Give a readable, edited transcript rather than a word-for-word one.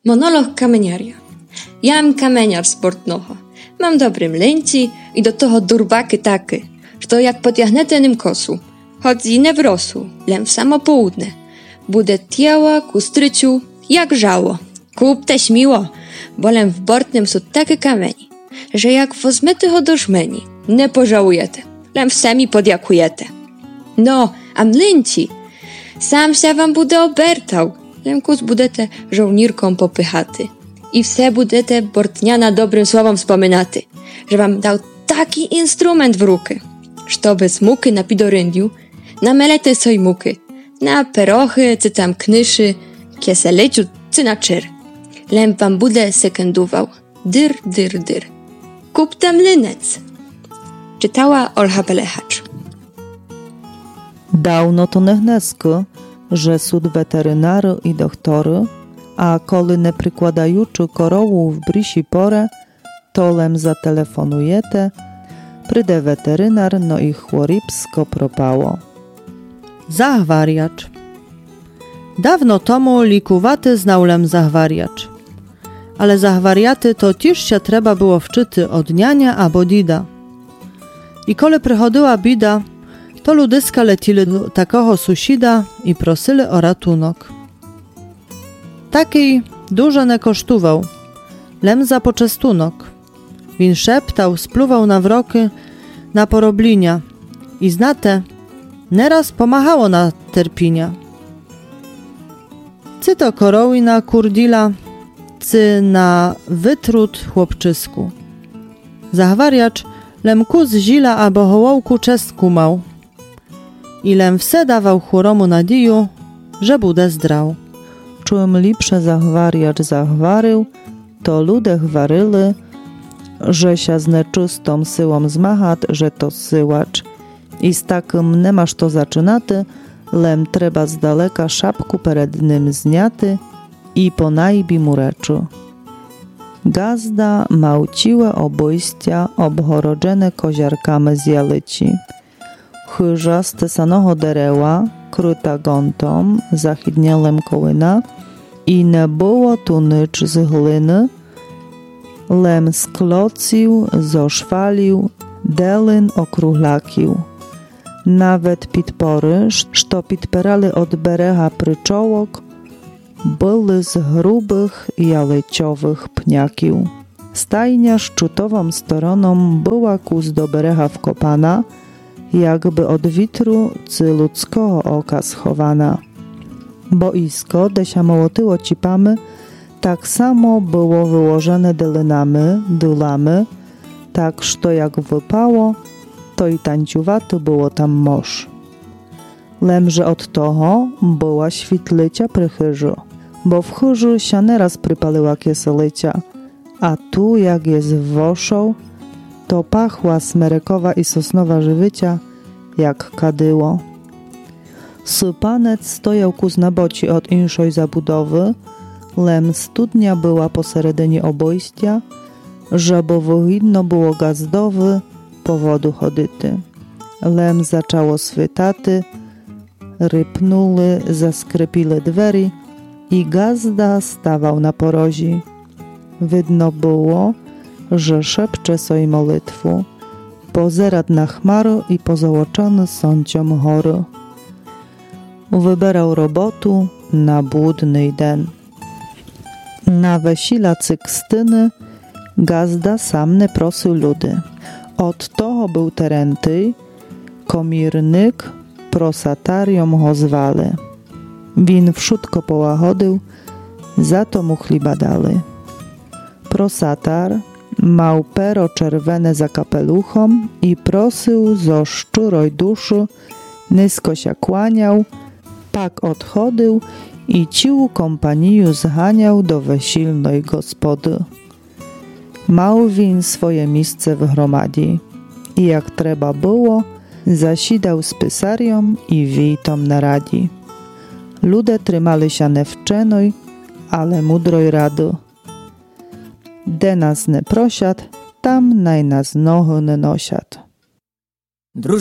Monolog kamieniaria. Jam kamieniar sportnoho. Mam dobry mlęci i do toho durbaky taky, że jak podjahnete nim kosu, choć nie wrosu, lem w samo połudne. Bude tiała ku stryciu jak żało. Kup te śmiło, bo lem w bortnym są takie kamieni, że jak wozmety ho do żmeni, nie pożałujete, lem w semi podjakujete. No, a mlęci, sam się wam bude obertał, lemkus budete żołnirką popychaty i wse budete bortniana dobrym słowom wspominaty, że wam dał taki instrument w ruky, że bez muky na pidoryndiu, na melete soj muky, na perochy, czy tam knyszy, kieseleciu, czy na czyr. Lem wam bude sekendował, dyr, dyr, dyr. Kup tam lynec. Czytała Olha Belechacz. Dawno to nehnesko, że sud weterynary i doktory, a koli nie przykładajuczy korowu w brysi porę, to lem zatelefonujete, pryde weterynar, no i chłoripsko propało. Zahwariacz. Dawno tomu likuwaty znał lem zahwariacz. Ale zahwariaty to też się trzeba było wczyty od niania abo dida. I kole przychodziła bida, to ludyska letili do takoho susida i prosili o ratunok. Takiej dużo nie kosztował, lem za poczestunok. Win szeptał, spluwał na wroky, na poroblinia i znate, nieraz pomachało na terpinia. Cy to korowi na kurdila, cy na wytrut chłopczysku. Zahwariacz lem ku z zila abo hołołku czestku mał. I lem wse dawał chłoromu nadzieju, że bude zdrał. Czym lipsze zahwariacz zahwarył, to lude chwaryly, że się z neczystą syłą zmachat, że to syłacz. I z takim nie masz to zaczynaty, lem trzeba z daleka szapku przed nim zniaty i po najbi mu reczu. Gazda małciłe obojścia obhorodzene koziarkami z jalici. Chyża z tesanego dereła, kryta gątą, zachidnielem kołyna i nie było tu nicz z gliny, lem sklocił, zoszwalił, delyn okruhlakił. Nawet pitpory, što pitperali od berecha pryczołok, były z grubych jaleciowych pniakił. Stajnia szczytową stroną była kuz do berecha wkopana, jakby od witru czy ludzkiego oka schowana. Boisko, gdzie się mołotyło cipamy, tak samo było wyłożone dylynami, dulami, tak, że jak wypało, to i tańciuwaty było tam morz. Lemże od toho była świtlycia przy chyżu, bo w chyżu się nieraz przypaliła kieselycia, a tu jak jest woszą, to pachła smerekowa i sosnowa żywycia, jak kadyło. Sypanec stojał ku znaboci od inszej zabudowy, lem studnia była poseredynie obojścia, żeby wygodno było gazdowy powodu chodyty. Lem zaczęło swytaty, rypnuli, zaskrypili dwery i gazda stawał na porozi. Widno było, że szepcze soj molitwu, pozerad na chmaru i pozałoczony sąciom hory. Wybierał robotu na błudny den. Na wesila cykstyny gazda sam nie prosił ludy. Od toho był terenty, komirnyk, prosatarium ho zwali. Win wszutko połachodył, za to mu chliba dali. Prosatar mał pero czerwone za kapeluchom i prosił zo szczuroj duszy, nisko się kłaniał, pak odchodził i ciu kompaniju zganiał do wesilnej gospody. Mał win swoje miejsce w gromadzi i jak trzeba było, zasidał z pysarią i witom na radzi. Ludzie trzymali się nevczenoj, ale mudroj rady. De nas nie prosiad, tam naj nas nohy nie nosiad.